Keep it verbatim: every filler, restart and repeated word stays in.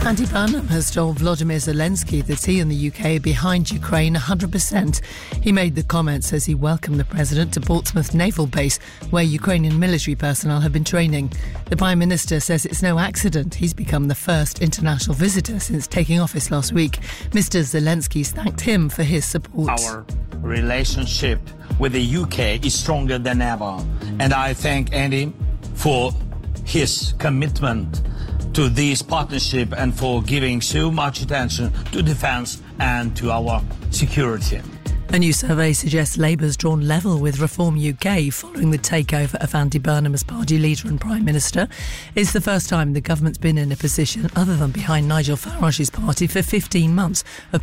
Andy Burnham has told Volodymyr Zelensky that he and the U K are behind Ukraine one hundred percent. He made the comments as he welcomed the president to Portsmouth Naval Base, where Ukrainian military personnel have been training. The Prime Minister says it's no accident he's become the first international visitor since taking office last week. Mister Zelensky's thanked him for his support. Our relationship with the U K is stronger than ever, and I thank Andy for his commitment to this partnership and for giving so much attention to defence and to our security. A new survey suggests Labour's drawn level with Reform U K following the takeover of Andy Burnham as party leader and Prime Minister. It's the first time the government's been in a position other than behind Nigel Farage's party for fifteen months of